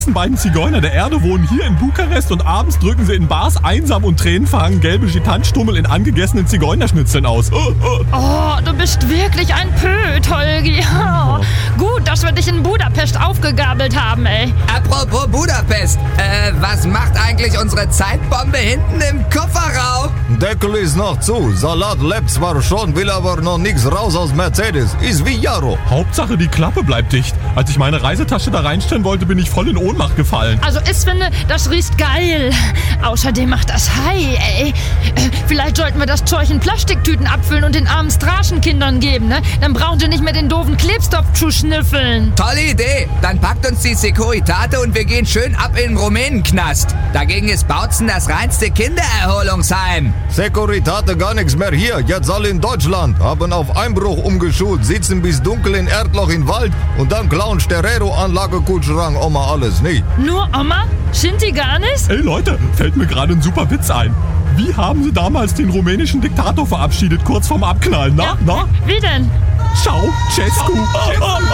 beiden Zigeuner der Erde wohnen hier in Bukarest und abends drücken sie in Bars einsam und tränenverhangen gelbe Gitanstummel in angegessenen Zigeunerschnitzeln aus. Oh, du bist wirklich ein Pöt, Holgi. Oh, gut, dass wir dich in Budapest aufgegabelt haben, ey. Apropos Budapest, was macht eigentlich unsere Zeitbombe hinten im Kofferraum? Deckel ist noch zu. Salat lebt zwar schon, will aber noch nichts raus aus Mercedes. Ist wie Jaro. Hauptsache die Klappe bleibt dicht. Als ich meine Reisetasche da reinstellen wollte, bin ich voll in Ohnmacht gefallen. Also ich finde, das riecht geil. Außerdem macht das High, ey. Vielleicht sollten wir das Zeug in Plastiktüten abfüllen und den armen Straßenkindern geben, ne? Dann brauchen sie nicht mehr den doofen Klebstoff zu schnüffeln. Tolle Idee. Dann packt uns die Securitate und wir gehen schön ab in den Rumänenknast. Dagegen ist Bautzen das reinste Kindererholungsheim. Securitate gar nichts mehr hier. Jetzt alle in Deutschland. Haben auf Einbruch umgeschult, sitzen bis dunkel in Erdloch im Wald und dann klauen Stereo-Anlage, Kühlschrank, Oma alles nie. Nur Oma? Sind die gar nicht? Ey Leute, fällt mir gerade ein super Witz ein. Wie haben sie damals den rumänischen Diktator verabschiedet, kurz vorm Abknallen, na? Wie denn? Ciao, Cescu.